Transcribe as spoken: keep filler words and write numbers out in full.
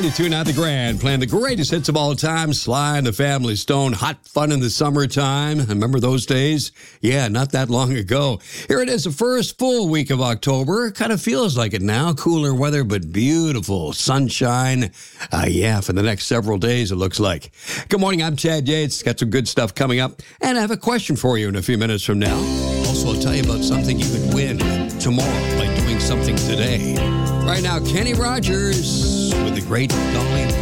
ninety-two Not the Grand, playing the greatest hits of all time. Sly and the Family Stone, hot fun in the summertime. Remember those days? Yeah, not that long ago. Here it is, the first full week of October. Kind of feels like it now. Cooler weather, but beautiful sunshine. Uh, yeah, for the next several days, it looks like. Good morning, I'm Chad Yates. Got some good stuff coming up. And I have a question for you in a few minutes from now. Also, I'll tell you about something you could win tomorrow by doing something today. Right now, Kenny Rogers with the great Dolly